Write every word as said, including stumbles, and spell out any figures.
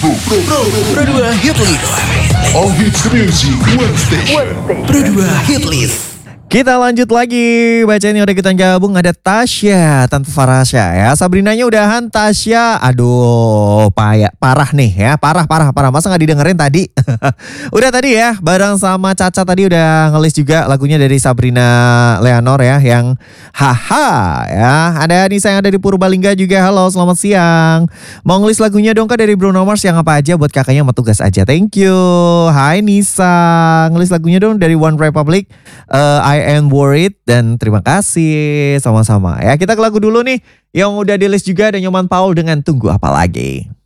Pro dua Hit List. All hits music, one station. Pro dua Hit List. Kita lanjut lagi, bacain yang udah kita gabung. Ada Tasya tanpa Farasya ya. Sabrinanya udahan, Tasya aduh payah, parah nih ya. Parah, parah, parah. Masa gak didengerin tadi? Udah tadi ya, bareng sama Caca tadi udah ngelis juga lagunya dari Sabrina Leonor ya. Yang haha ya. Ada Nisa yang ada di Purbalingga juga. Halo, selamat siang. Mau ngelis lagunya dong Kak dari Bruno Mars yang apa aja buat kakaknya sama tugas aja. Thank you. Hai Nisa. Ngelis lagunya dong dari One Republic. Uh, I am worried dan terima kasih sama-sama ya. Kita ke lagu dulu nih yang udah di list juga, ada Nyoman Paul dengan Tunggu Apa Lagi.